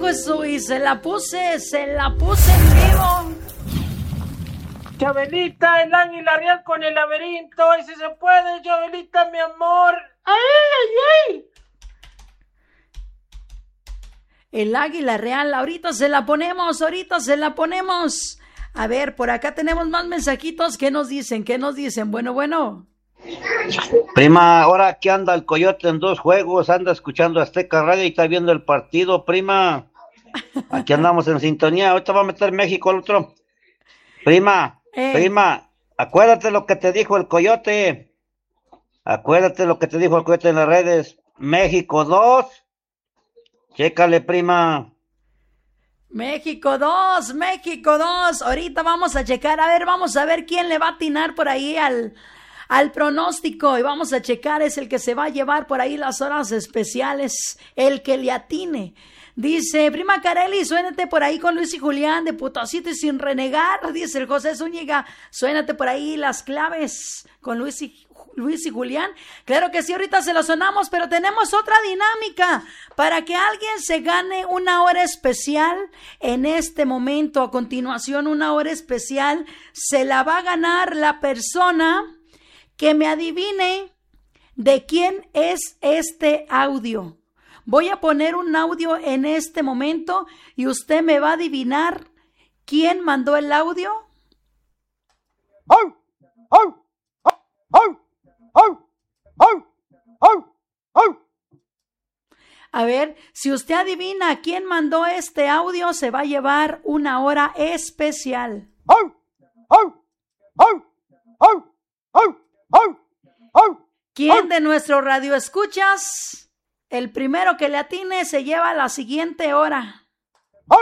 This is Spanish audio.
eso, y se la puse en vivo. Chabelita, el águila real con el laberinto, ese se puede, Chabelita, mi amor. ¡Ay, ay, ay! El águila real, ahorita se la ponemos. A ver, por acá tenemos más mensajitos. ¿Qué nos dicen? Bueno. Prima, ahora aquí anda el Coyote en 2 juegos, anda escuchando Azteca Radio y está viendo el partido, prima. Aquí andamos en sintonía, ahorita va a meter México al otro. Prima, acuérdate lo que te dijo el Coyote. En las redes. México 2. Chécale, prima. México 2. Ahorita vamos a checar, vamos a ver quién le va a atinar por ahí al pronóstico, y vamos a checar, es el que se va a llevar por ahí las horas especiales, el que le atine. Dice, prima Carelli, suénate por ahí con Luis y Julián de Putacito y sin renegar. Dice el José Zúñiga, suénate por ahí las claves con Luis y Julián. Claro que sí, ahorita se lo sonamos, pero tenemos otra dinámica para que alguien se gane una hora especial en este momento. A continuación, una hora especial se la va a ganar la persona que me adivine de quién es este audio. Voy a poner un audio en este momento y usted me va a adivinar quién mandó el audio. A ver, si usted adivina quién mandó este audio, se va a llevar una hora especial. ¿Quién de nuestro radioescuchas? El primero que le atine se lleva la siguiente hora.